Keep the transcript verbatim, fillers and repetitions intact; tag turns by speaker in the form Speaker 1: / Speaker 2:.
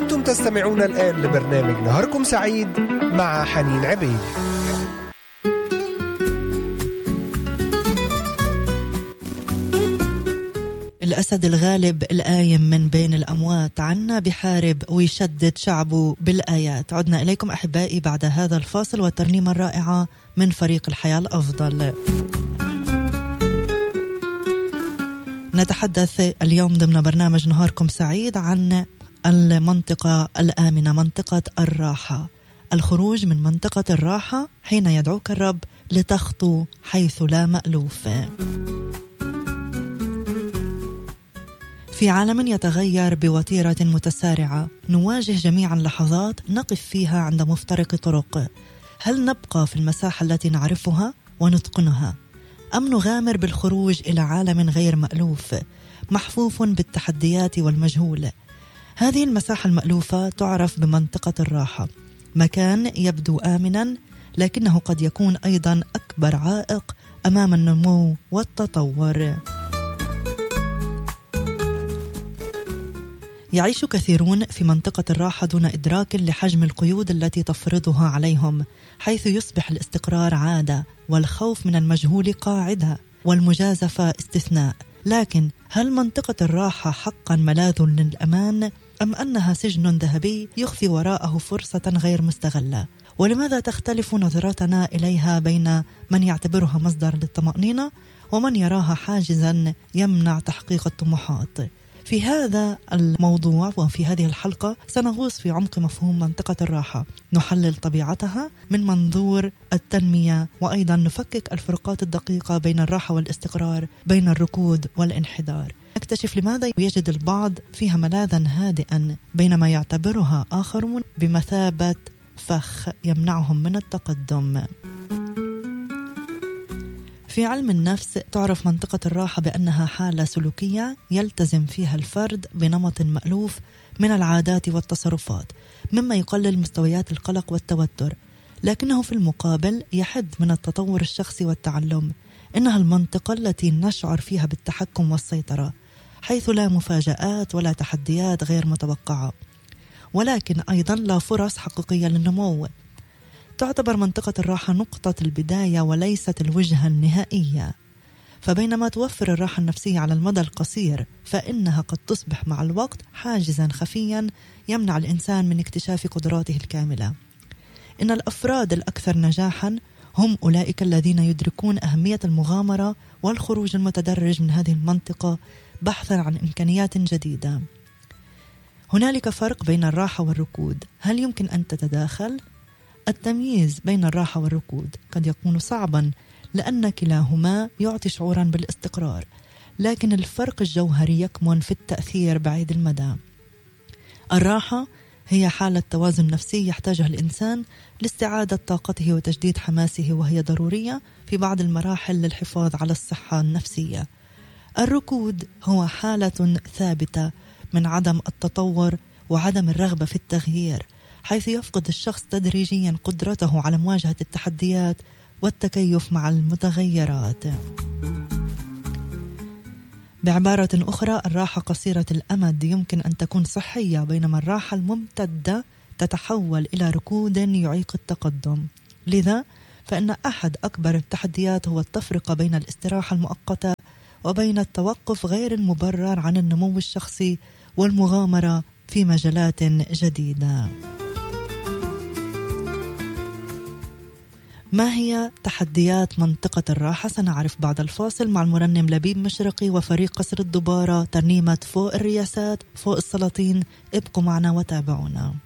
Speaker 1: أنتم تستمعون الآن لبرنامج نهاركم سعيد مع حنين عبيد.
Speaker 2: الأسد الغالب القايم من بين الأموات عنا بحارب ويشدد شعبه بالآيات. عدنا إليكم أحبائي بعد هذا الفاصل والترنيمة الرائعة من فريق الحياة الأفضل. نتحدث اليوم ضمن برنامج نهاركم سعيد عن المنطقة الآمنة، منطقة الراحة، الخروج من منطقة الراحة حين يدعوك الرب لتخطو حيث لا مألوف. في عالم يتغير بوتيرة متسارعة نواجه جميعا لحظات نقف فيها عند مفترق طرق. هل نبقى في المساحة التي نعرفها ونتقنها أم نغامر بالخروج إلى عالم غير مألوف محفوف بالتحديات والمجهول؟ هذه المساحة المألوفة تعرف بمنطقة الراحة، مكان يبدو آمنا لكنه قد يكون أيضا أكبر عائق أمام النمو والتطور. يعيش كثيرون في منطقة الراحة دون إدراك لحجم القيود التي تفرضها عليهم، حيث يصبح الاستقرار عادة والخوف من المجهول قاعدة والمجازفة استثناء. لكن هل منطقة الراحة حقا ملاذ للأمان أم أنها سجن ذهبي يخفي وراءه فرصة غير مستغلة؟ ولماذا تختلف نظرتنا إليها بين من يعتبرها مصدر للطمأنينة ومن يراها حاجزا يمنع تحقيق الطموحات؟ في هذا الموضوع وفي هذه الحلقة سنغوص في عمق مفهوم منطقة الراحة، نحلل طبيعتها من منظور التنمية، وأيضا نفكك الفروقات الدقيقة بين الراحة والاستقرار، بين الركود والانحدار. نكتشف لماذا يجد البعض فيها ملاذا هادئا بينما يعتبرها آخرون بمثابة فخ يمنعهم من التقدم. في علم النفس تعرف منطقة الراحة بأنها حالة سلوكية يلتزم فيها الفرد بنمط مألوف من العادات والتصرفات مما يقلل مستويات القلق والتوتر، لكنه في المقابل يحد من التطور الشخصي والتعلم. إنها المنطقة التي نشعر فيها بالتحكم والسيطرة، حيث لا مفاجآت ولا تحديات غير متوقعة، ولكن أيضا لا فرص حقيقية للنمو. تعتبر منطقة الراحة نقطة البداية وليست الوجهة النهائية. فبينما توفر الراحة النفسية على المدى القصير، فإنها قد تصبح مع الوقت حاجزا خفيا يمنع الإنسان من اكتشاف قدراته الكاملة. إن الأفراد الأكثر نجاحا هم أولئك الذين يدركون أهمية المغامرة والخروج المتدرج من هذه المنطقة بحثا عن إمكانيات جديدة. هنالك فرق بين الراحة والركود، هل يمكن أن تتداخل؟ التمييز بين الراحة والركود قد يكون صعبا لأن كلاهما يعطي شعورا بالاستقرار، لكن الفرق الجوهري يكمن في التأثير بعيد المدى. الراحة هي حالة توازن نفسي يحتاجها الإنسان لاستعادة طاقته وتجديد حماسه، وهي ضرورية في بعض المراحل للحفاظ على الصحة النفسية. الركود هو حالة ثابتة من عدم التطور وعدم الرغبة في التغيير، حيث يفقد الشخص تدريجيا قدرته على مواجهة التحديات والتكيف مع المتغيرات. بعبارة أخرى، الراحة قصيرة الأمد يمكن أن تكون صحية، بينما الراحة الممتدة تتحول إلى ركود يعيق التقدم. لذا فإن أحد أكبر التحديات هو التفرقة بين الاستراحة المؤقتة وبين التوقف غير المبرر عن النمو الشخصي والمغامرة في مجالات جديدة. ما هي تحديات منطقة الراحة؟ سنعرف بعد الفاصل مع المرنم لبيب مشرقي وفريق قصر الدبارة، ترنيمة فوق الرياسات فوق السلاطين. ابقوا معنا وتابعونا.